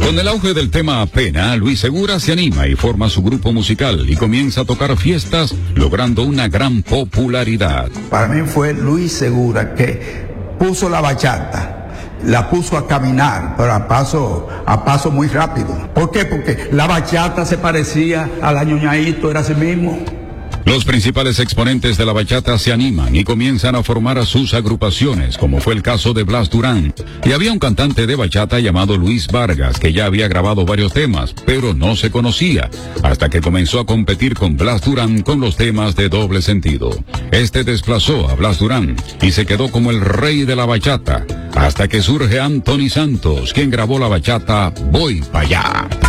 Con el auge del tema Pena, Luis Segura se anima y forma su grupo musical y comienza a tocar fiestas, logrando una gran popularidad. Para mí fue Luis Segura que puso la bachata, la puso a caminar, pero a paso muy rápido. ¿Por qué? Porque la bachata se parecía a la ñoñaíto, era así mismo. Los principales exponentes de la bachata se animan y comienzan a formar a sus agrupaciones, como fue el caso de Blas Durán. Y había un cantante de bachata llamado Luis Vargas, que ya había grabado varios temas, pero no se conocía, hasta que comenzó a competir con Blas Durán con los temas de doble sentido. Este desplazó a Blas Durán y se quedó como el rey de la bachata, hasta que surge Anthony Santos, quien grabó la bachata Voy Pa' Allá.